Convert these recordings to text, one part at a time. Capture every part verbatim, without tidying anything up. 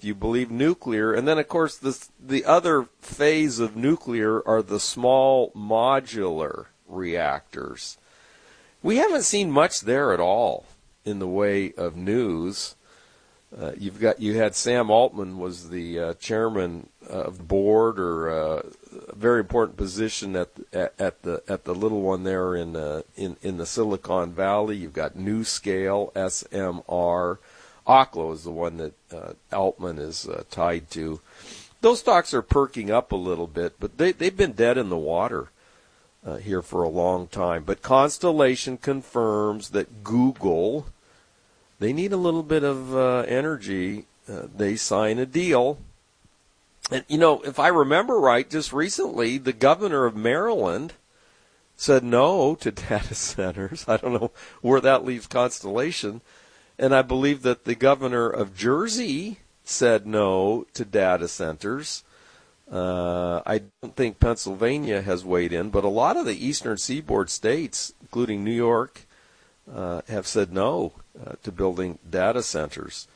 you believe nuclear. And then, of course, this, the other phase of nuclear are the small modular reactors. We haven't seen much there at all in the way of news. Uh, you've got you had Sam Altman was the uh, chairman of the board, or uh, a very important position at the, at the at the little one there in uh, in in the Silicon Valley. You've got NuScale, S M R, Oklo is the one that uh, Altman is uh, tied to. Those stocks are perking up a little bit, but they they've been dead in the water uh, here for a long time. But Constellation confirms that Google, they need a little bit of uh, energy. Uh, they sign a deal. And, you know, if I remember right, just recently, the governor of Maryland said no to data centers. I don't know where that leaves Constellation. And I believe that the governor of Jersey said no to data centers. Uh, I don't think Pennsylvania has weighed in, but a lot of the eastern seaboard states, including New York, uh, have said no uh, to building data centers.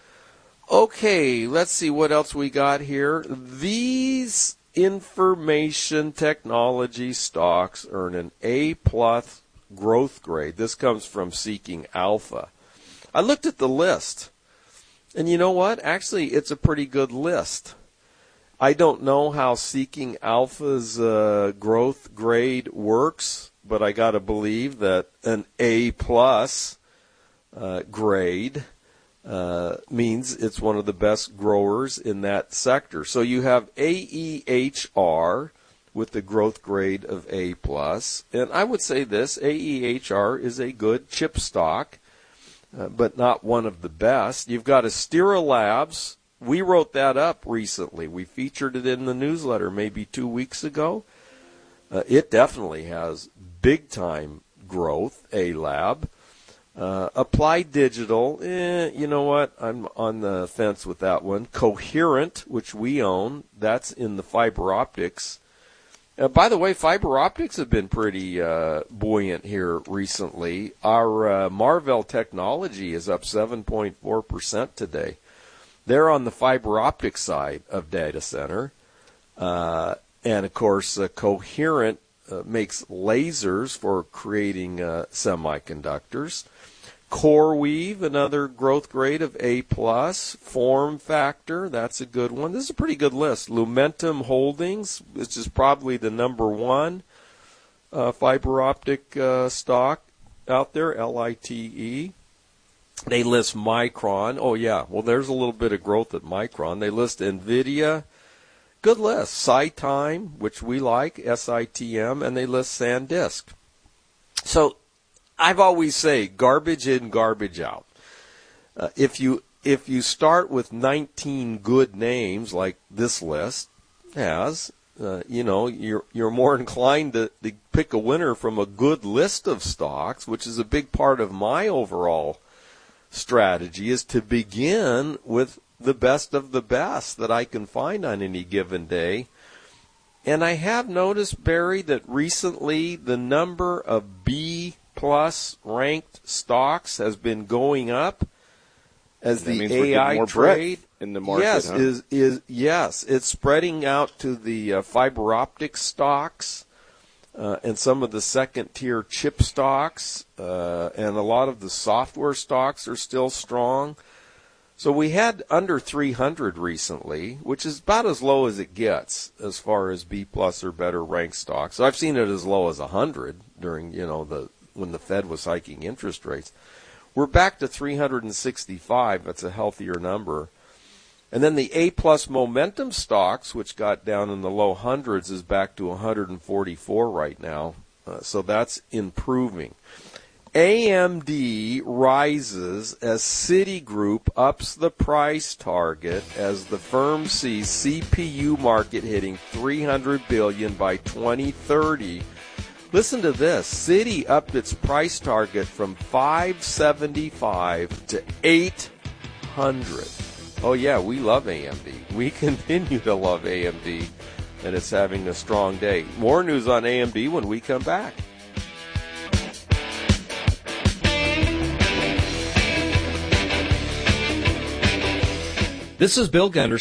Okay, let's see what else we got here. These information technology stocks earn an A-plus growth grade. This comes from Seeking Alpha. I looked at the list, and you know what? Actually, it's a pretty good list. I don't know how Seeking Alpha's uh, growth grade works, but I got to believe that an A-plus uh, grade Uh, means it's one of the best growers in that sector. So you have A E H R with the growth grade of A+. And I would say this, A E H R is a good chip stock, uh, but not one of the best. You've got Astera Labs. We wrote that up recently. We featured it in the newsletter maybe two weeks ago. Uh, it definitely has big-time growth, A-Lab. Uh, Applied Digital, eh, you know what? I'm on the fence with that one. Coherent, which we own, that's in the fiber optics. Uh, by the way, fiber optics have been pretty uh, buoyant here recently. Our uh, Marvell Technology is up seven point four percent today. They're on the fiber optic side of data center. Uh, and, of course, uh, Coherent uh, makes lasers for creating uh, semiconductors. CoreWeave, another growth grade of A+. Form Factor, that's a good one. This is a pretty good list. Lumentum Holdings, which is probably the number one uh, fiber optic uh, stock out there, L I T E. They list Micron. Oh, yeah, well, there's a little bit of growth at Micron. They list NVIDIA. Good list. SiTime, which we like, S I T M, and they list SanDisk. So I've always say garbage in, garbage out. Uh, if you if you start with nineteen good names like this list has, uh, you know, you're you're more inclined to, to pick a winner from a good list of stocks, which is a big part of my overall strategy, is to begin with the best of the best that I can find on any given day. And I have noticed, Barry, that recently the number of B plus ranked stocks has been going up as the A I trade in the market. Yes, huh? is is yes, it's spreading out to the uh, fiber optic stocks uh, and some of the second tier chip stocks, uh, and a lot of the software stocks are still strong. So we had under three hundred recently, which is about as low as it gets as far as B plus or better ranked stocks. So I've seen it as low as one hundred during, you know, the when the Fed was hiking interest rates. We're back to three hundred sixty-five. That's a healthier number. And then the A-plus momentum stocks, which got down in the low hundreds, is back to one hundred forty-four right now. Uh, so that's improving. A M D rises as Citigroup ups the price target as the firm sees C P U market hitting three hundred billion dollars by twenty thirty. Listen to this. Citi upped its price target from five seventy-five to eight hundred. Oh, yeah, we love A M D. We continue to love A M D, and it's having a strong day. More news on A M D when we come back. This is Bill Gunderson.